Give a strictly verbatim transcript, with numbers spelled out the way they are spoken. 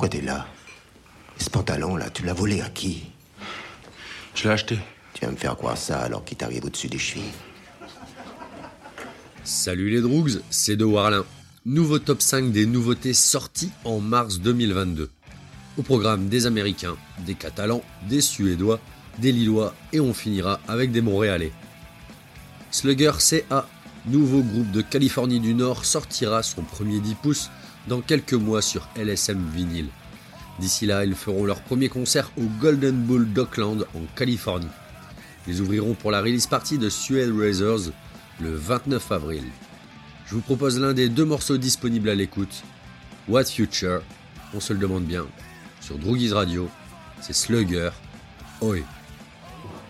Pourquoi t'es là? Ce pantalon, là, tu l'as volé à qui? Je l'ai acheté. Tu vas me faire croire ça alors qu'il t'arrive au-dessus des chevilles. Salut les Droogs, c'est De Warlin. Nouveau top cinq des nouveautés sorties en mars deux mille vingt-deux. Au programme des Américains, des Catalans, des Suédois, des Lillois et on finira avec des Montréalais. Slugger C A, nouveau groupe de Californie du Nord, sortira son premier dix pouces dans quelques mois sur L S M Vinyl. D'ici là, ils feront leur premier concert au Golden Bull d'Oakland en Californie. Ils ouvriront pour la release party de Suede Razors le vingt-neuf avril. Je vous propose l'un des deux morceaux disponibles à l'écoute, What Future, on se le demande bien, sur Droogies Radio, c'est Slugger, Oi.